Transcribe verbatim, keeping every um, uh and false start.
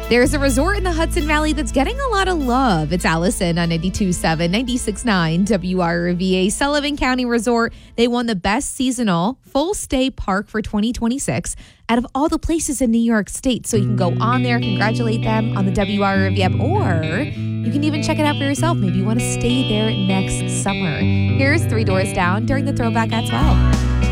There's a resort in the Hudson Valley that's getting a lot of love. It's Allison on ninety-two point seven, ninety-six point nine W R V A. Sullivan County Resort. They won the best seasonal full stay park for twenty twenty-six out of all the places in New York State. So you can go on there, congratulate them on the W R V app, or you can even check it out for yourself. Maybe you want to stay there next summer. Here's Three Doors Down during the Throwback at twelve.